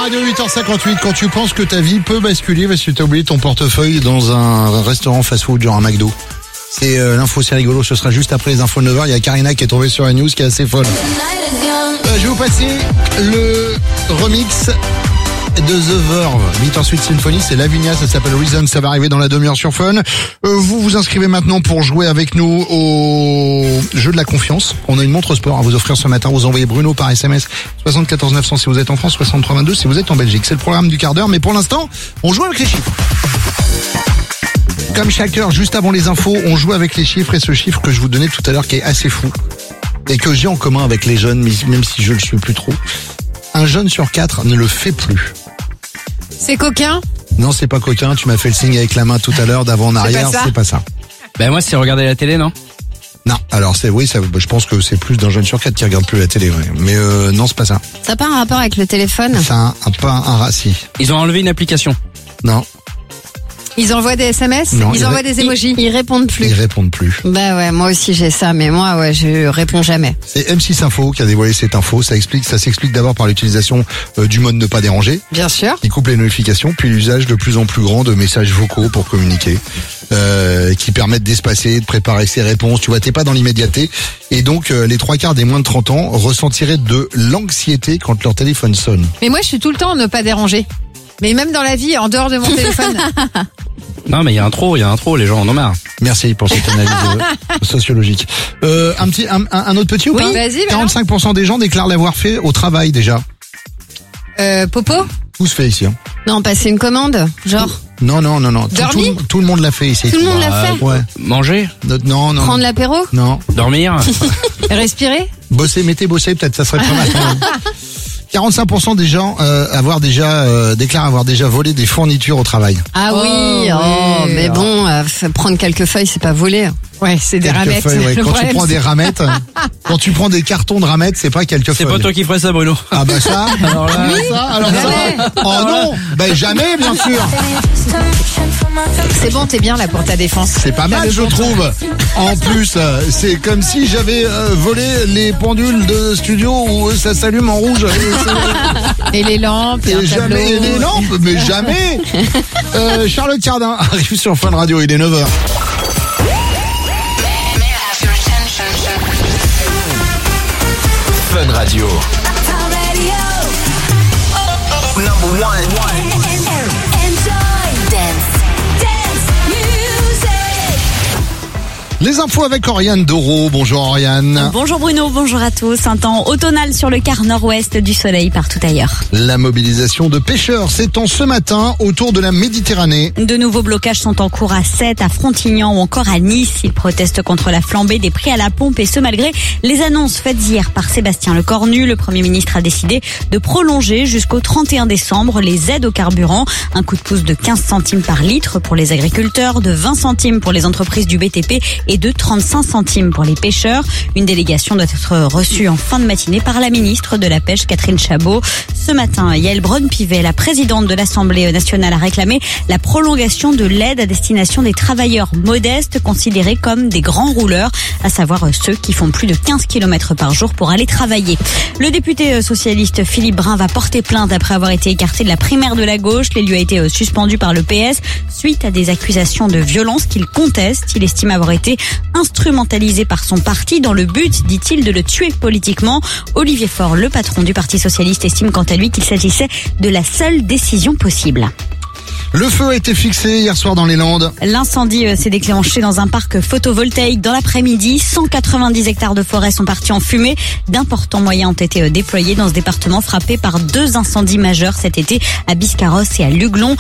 Radio 8h58, quand tu penses que ta vie peut basculer parce que tu as oublié ton portefeuille dans un restaurant fast-food genre un McDo. C'est l'info, c'est rigolo, ce sera juste après les infos de 9h. Il y a Karina qui est tombée sur la news qui est assez folle. Je vais vous passer le remix de The Verve, Bitter Sweet Symphony, c'est Lavinia, ça s'appelle Reason, ça va arriver dans la demi-heure sur Fun. Vous vous inscrivez maintenant pour jouer avec nous au jeu de la confiance. On a une montre sport à vous offrir ce matin, vous envoyez Bruno par SMS 74 900 si vous êtes en France, 63 22 si vous êtes en Belgique. C'est le programme du quart d'heure, mais pour l'instant, on joue avec les chiffres. Comme chaque heure, juste avant les infos, on joue avec les chiffres et ce chiffre que je vous donnais tout à l'heure qui est assez fou et que j'ai en commun avec les jeunes, même si je le suis plus trop. Un jeune sur 4 ne le fait plus. C'est coquin? Non, c'est pas coquin. Tu m'as fait le signe avec la main tout à l'heure, d'avant en arrière. C'est pas ça. Ben moi, c'est regarder la télé, non? Non. Alors je pense que c'est plus d'un jeune sur 4 qui regarde plus la télé. Ouais. Mais non, c'est pas ça. Ça n'a pas un rapport avec le téléphone? Ça a pas un raci. Ils ont enlevé une application. Non. Ils envoient des SMS? Non, ils envoient des emojis? Ils répondent plus. Ils répondent plus. Bah ouais, moi aussi j'ai ça, mais moi ouais, je réponds jamais. C'est M6 Info qui a dévoilé cette info. Ça s'explique d'abord par l'utilisation du mode ne pas déranger. Bien sûr. Qui coupe les notifications, puis l'usage de plus en plus grand de messages vocaux pour communiquer, qui permettent d'espacer, de préparer ses réponses. Tu vois, t'es pas dans l'immédiateté. Et donc, les 3/4 des moins de 30 ans ressentiraient de l'anxiété quand leur téléphone sonne. Mais moi je suis tout le temps en ne pas déranger. Mais même dans la vie, en dehors de mon téléphone. Non, mais il y a un trop, les gens en ont marre. Merci pour cette analyse sociologique. Un autre petit ou pas? Oui, vas-y. 45% des gens déclarent l'avoir fait au travail déjà. Popo? Tout se fait ici. Hein. Non, passer une commande, genre. Non. Dormir? Tout le monde l'a fait ici. Tout le monde l'a fait? Ouais. Manger? Non. Prendre l'apéro? Non. Dormir? Respirer? Bosser, peut-être ça serait pas mal. 45% des gens déclarent avoir déjà volé des fournitures au travail. Ah oui, mais bon, prendre quelques feuilles, c'est pas voler. Ouais, c'est des ramettes. Feuilles, ouais. Tu prends des ramettes, quand tu prends des cartons de ramettes, c'est pas quelques feuilles. C'est pas toi qui ferais ça, Bruno. Ah bah ça. Alors là, oui, ça. Oh non, jamais, bien sûr. C'est bon, t'es bien là pour ta défense. C'est pas mal, je trouve. En plus, c'est comme si j'avais volé les pendules de studio où ça s'allume en rouge. Et les lampes, et les lampes, mais jamais. Charlotte Cardin arrive sur Fun Radio, il est 9h. Fun Radio. Number one. Les infos avec Oriane Doro. Bonjour Oriane. Bonjour Bruno, bonjour à tous. Un temps automnal sur le quart nord-ouest, du soleil partout ailleurs. La mobilisation de pêcheurs s'étend ce matin autour de la Méditerranée. De nouveaux blocages sont en cours à Sète, à Frontignan ou encore à Nice. Ils protestent contre la flambée des prix à la pompe et ce malgré les annonces faites hier par Sébastien Lecornu. Le Premier ministre a décidé de prolonger jusqu'au 31 décembre les aides au carburant. Un coup de pouce de 15 centimes par litre pour les agriculteurs, de 20 centimes pour les entreprises du BTP et de 35 centimes pour les pêcheurs. Une délégation doit être reçue en fin de matinée par la ministre de la Pêche, Catherine Chabot. Ce matin, Yael Braun-Pivet, la présidente de l'Assemblée nationale, a réclamé la prolongation de l'aide à destination des travailleurs modestes considérés comme des grands rouleurs, à savoir ceux qui font plus de 15 km par jour pour aller travailler. Le député socialiste Philippe Brun va porter plainte après avoir été écarté de la primaire de la gauche. L'élu a été suspendu par le PS suite à des accusations de violence qu'il conteste. Il estime avoir été instrumentalisé par son parti dans le but, dit-il, de le tuer politiquement. Olivier Faure, le patron du Parti socialiste, estime quant à lui qu'il s'agissait de la seule décision possible. Le feu a été fixé hier soir dans les Landes. L'incendie s'est déclenché dans un parc photovoltaïque dans l'après-midi. 190 hectares de forêt sont partis en fumée. D'importants moyens ont été déployés dans ce département frappé par 2 incendies majeurs cet été à Biscarrosse et à Luglon.